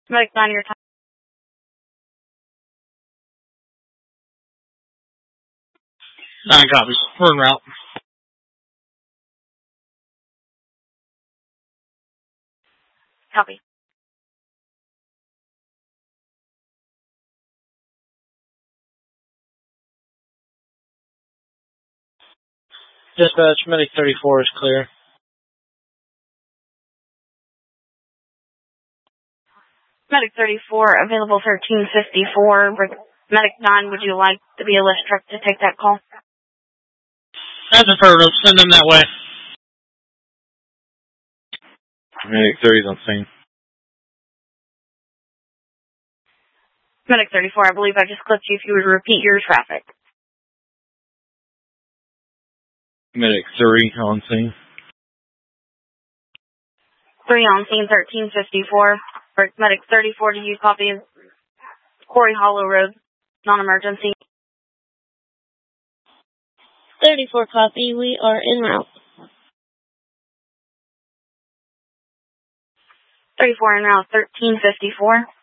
Medic 9, your time. 9 copies. We're en route. Copy. Dispatch, Medic 34 is clear. Medic 34, available 1354. Medic 9, would you like the BLS truck to take that call? That's affirmative. Send them that way. Medic 30 is on scene. Medic 34, I believe I just clipped you if you would repeat your traffic. Medic 3 on scene. 3 on scene, 1354. Medic 34, do you copy? Quarry Hollow Road, non-emergency. 34 copy. We are en route. 34 en route, 1354.